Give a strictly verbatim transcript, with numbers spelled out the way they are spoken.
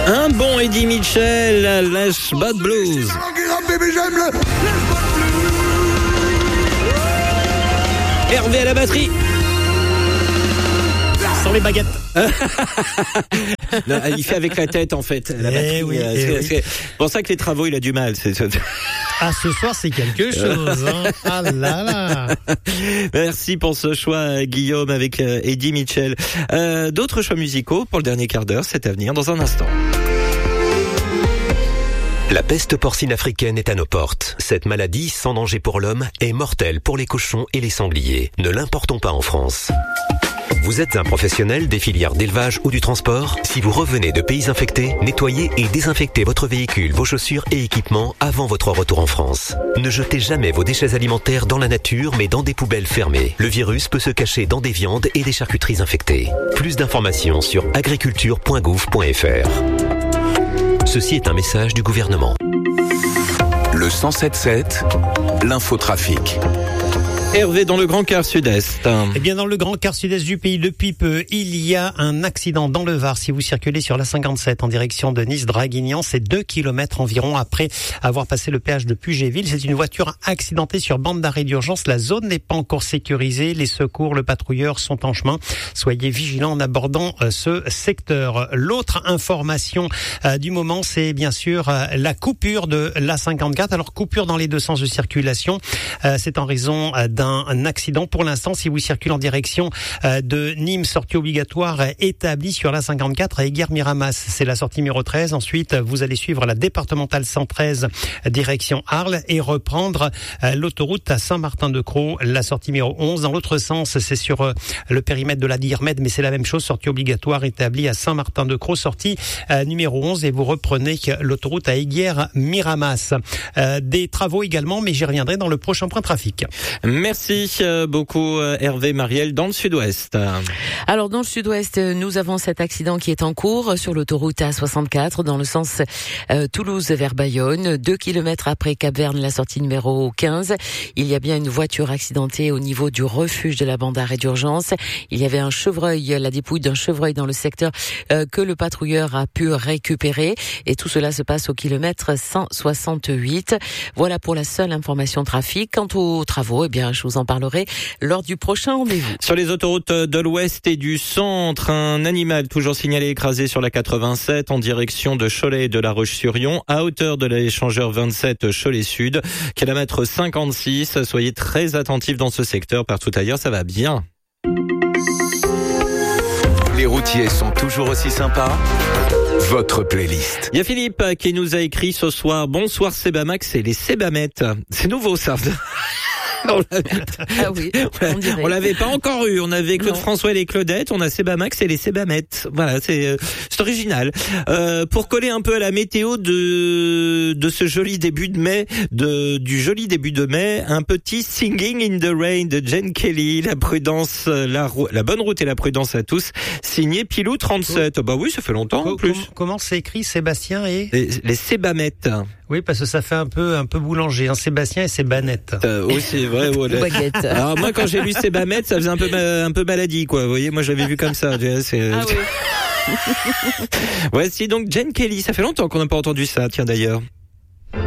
Un bon Eddie Mitchell, Lèche Bad Blues. Hervé à la batterie. Sans les baguettes. Non, il fait avec la tête en fait. La batterie, eh oui, euh, eh c'est, oui. c'est pour ça que les travaux il a du mal. C'est... Ah, ce soir c'est quelque chose. Hein. Ah là là. Merci pour ce choix Guillaume avec euh, Eddie Mitchell. Euh, d'autres choix musicaux pour le dernier quart d'heure, c'est à venir dans un instant. La peste porcine africaine est à nos portes. Cette maladie, sans danger pour l'homme, est mortelle pour les cochons et les sangliers. Ne l'importons pas en France. Vous êtes un professionnel des filières d'élevage ou du transport? Si vous revenez de pays infectés, nettoyez et désinfectez votre véhicule, vos chaussures et équipements avant votre retour en France. Ne jetez jamais vos déchets alimentaires dans la nature, mais dans des poubelles fermées. Le virus peut se cacher dans des viandes et des charcuteries infectées. Plus d'informations sur agriculture point gouv point f r. Ceci est un message du gouvernement. Le cent sept sept, l'infotrafic. Hervé dans le Grand Quart Sud-Est. Eh bien, dans le Grand Quart Sud-Est du pays, depuis peu, il y a un accident dans le Var. Si vous circulez sur la cinquante-sept en direction de Nice-Draguignan, c'est deux kilomètres environ après avoir passé le péage de Puget-Ville. C'est une voiture accidentée sur bande d'arrêt d'urgence. La zone n'est pas encore sécurisée. Les secours, le patrouilleur sont en chemin. Soyez vigilants en abordant euh, ce secteur. L'autre information euh, du moment, c'est bien sûr euh, la coupure de l'A cinquante-quatre. Alors, coupure dans les deux sens de circulation. Euh, c'est en raison euh, d'un un accident. Pour l'instant, si vous circulez en direction euh, de Nîmes, sortie obligatoire euh, établie sur la cinquante-quatre à Aiguière-Miramas. C'est la sortie numéro treize. Ensuite, vous allez suivre la départementale cent treize direction Arles et reprendre euh, l'autoroute à Saint-Martin-de-Crau, la sortie numéro onze. Dans l'autre sens, c'est sur euh, le périmètre de la Dirmed, mais c'est la même chose, sortie obligatoire établie à Saint-Martin-de-Crau, sortie euh, numéro onze, et vous reprenez l'autoroute à Aiguière-Miramas. Euh, des travaux également, mais j'y reviendrai dans le prochain point trafic. Merci beaucoup Hervé. Marielle dans le Sud-Ouest. Alors dans le Sud-Ouest, nous avons cet accident qui est en cours sur l'autoroute A soixante-quatre dans le sens euh, Toulouse vers Bayonne. Deux kilomètres après Cap-Verne, la sortie numéro quinze. Il y a bien une voiture accidentée au niveau du refuge de la bande d'arrêt d'urgence. Il y avait un chevreuil, la dépouille d'un chevreuil dans le secteur euh, que le patrouilleur a pu récupérer. Et tout cela se passe au kilomètre cent soixante-huit. Voilà pour la seule information trafic. Quant aux travaux, eh bien, je vous en parlerai lors du prochain rendez-vous. Sur les autoroutes de l'Ouest et du Centre, un animal toujours signalé écrasé sur la quatre-vingt-sept en direction de Cholet et de La Roche-sur-Yon, à hauteur de l'échangeur vingt-sept Cholet Sud, kilomètre cinquante-six. Soyez très attentifs dans ce secteur, partout ailleurs ça va bien. Les routiers sont toujours aussi sympas. Votre playlist. Il y a Philippe qui nous a écrit ce soir: bonsoir Sebamax et les Sebamettes. C'est nouveau ça. On ah oui, on dirait. On l'avait pas encore eu. On avait Claude non. François et les Claudettes. On a Sebamax et les Sebamettes. Voilà, c'est, c'est original. Euh, pour coller un peu à la météo de de ce joli début de mai, de du joli début de mai, un petit Singing in the Rain de Jen Kelly. La prudence, la la bonne route et la prudence à tous. Signé Pilou trente-sept. Oh. Bah oui, ça fait longtemps Co- en plus. Comment, comment c'est écrit, Sébastien et les, les Sebamettes. Oui, parce que ça fait un peu un peu boulanger, hein, Sébastien et Sébanette. Euh, oui, c'est vrai. Voilà. Alors moi, quand j'ai lu Sébamettes, ça faisait un peu ma, un peu maladie, quoi. Vous voyez, moi, je l'avais vu comme ça. C'est... Ah oui. Voici donc Jen Kelly. Ça fait longtemps qu'on n'a pas entendu ça, tiens d'ailleurs.